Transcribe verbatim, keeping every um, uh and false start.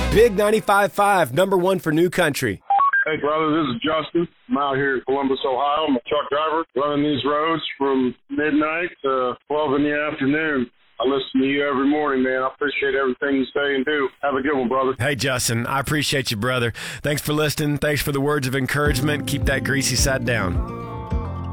Big ninety-five point five, number one for New Country. Hey, brother, this is Justin. I'm out here in Columbus, Ohio. I'm a truck driver running these roads from midnight to twelve in the afternoon. I listen to you every morning, man. I appreciate everything you say and do. Have a good one, brother. Hey, Justin, I appreciate you, brother. Thanks for listening. Thanks for the words of encouragement. Keep that greasy side down.